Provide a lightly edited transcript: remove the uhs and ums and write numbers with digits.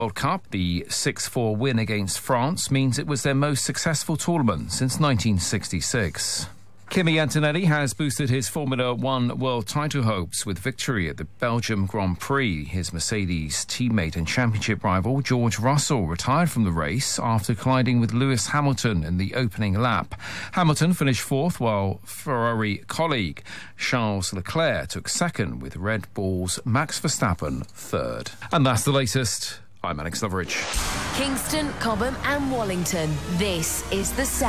World Cup, the 6-4 win against France means it was their most successful tournament since 1966. Kimi Antonelli has boosted his Formula One world title hopes with victory at the Belgium Grand Prix. His Mercedes teammate and championship rival George Russell retired from the race after colliding with Lewis Hamilton in the opening lap. Hamilton finished fourth, while Ferrari colleague Charles Leclerc took second, with Red Bull's Max Verstappen third. And that's the latest. I'm Alex Loveridge. Kingston, Cobham and Wallington. This is The Sound.